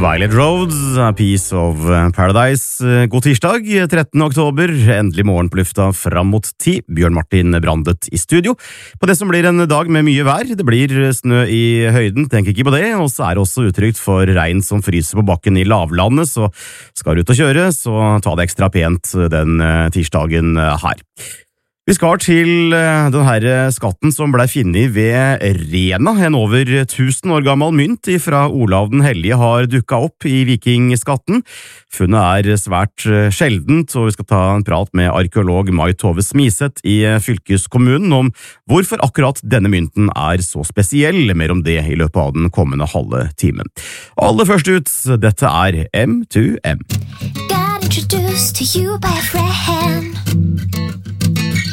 Violet Roads, A Piece of Paradise. God tirsdag, 13. oktober. Endelig morgen på lufta fram mot 10. Bjørn Martin Brandet i studio. På det som blir en dag med mye vær. Det blir snø i høyden, tenk ikke på det. Og så er det også utrygt for regn som fryser på bakken i lavlandet. Så skal du ut og kjøre, så ta det ekstra pent den tirsdagen her. Vi skal til denne skatten som ble funnet ved Rena. En over 1000 år gammel mynt fra Olav den Hellige har dukket opp i vikingskatten. Funnet er svært sjeldent, og vi skal ta en prat med arkeolog Mai Tove Smiseth i fylkeskommunen om hvorfor akkurat denne mynten er så spesiell. Mer om det i løpet av den kommende halve timen. Aller først ut, dette er M2M. Got introduced to you by a friend.